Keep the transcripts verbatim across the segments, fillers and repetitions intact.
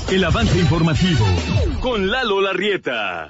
El avance informativo con Lalo Larrieta.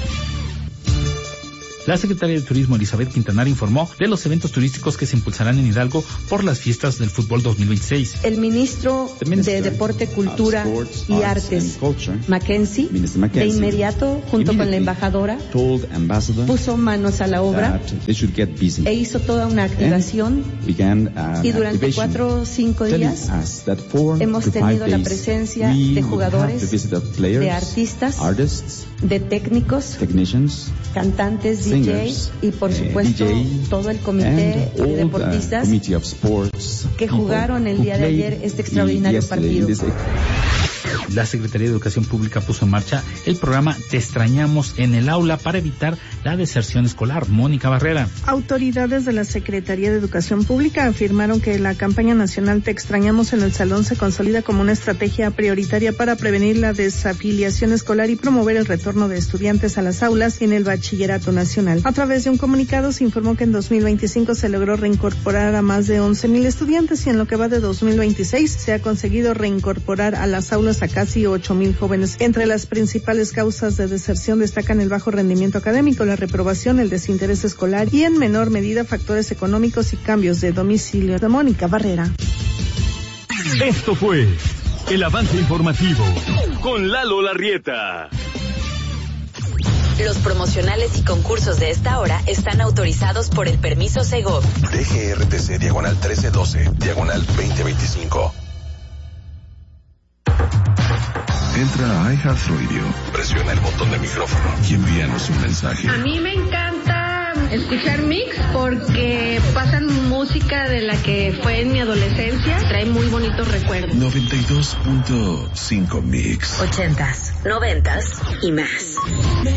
La secretaria de Turismo, Elizabeth Quintanar, informó de los eventos turísticos que se impulsarán en Hidalgo por las fiestas del fútbol dos mil veintiséis. El ministro de Deporte, Cultura y Artes, Mackenzie, de inmediato, junto con la embajadora, puso manos a la obra e hizo toda una activación. Y durante cuatro o cinco días hemos tenido la presencia de jugadores, de artistas, de técnicos, cantantes, D J y por supuesto D J, todo el comité de deportistas uh, que jugaron el día de ayer este extraordinario partido. La Secretaría de Educación Pública puso en marcha el programa Te Extrañamos en el Aula para evitar la deserción escolar. Mónica Barrera. Autoridades de la Secretaría de Educación Pública afirmaron que la campaña nacional Te Extrañamos en el Salón se consolida como una estrategia prioritaria para prevenir la desafiliación escolar y promover el retorno de estudiantes a las aulas en el bachillerato nacional. A través de un comunicado se informó que en dos mil veinticinco se logró reincorporar a más de once mil estudiantes y en lo que va de dos mil veintiséis se ha conseguido reincorporar a las aulas a casi ocho mil jóvenes. Entre las principales causas de deserción destacan el bajo rendimiento académico, la reprobación, el desinterés escolar y en menor medida factores económicos y cambios de domicilio. De Mónica Barrera. Esto fue el avance informativo con Lalo Larrieta. Los promocionales y concursos de esta hora están autorizados por el permiso Segov. D G R T C diagonal trece doce, diagonal veinte veinticinco. Entra a iHeartRadio, presiona el botón de micrófono y envíanos un mensaje. A mí me encanta escuchar Mix porque pasan música de la que fue en mi adolescencia, trae muy bonitos recuerdos. noventa y dos punto cinco Mix. Ochentas, noventas y más.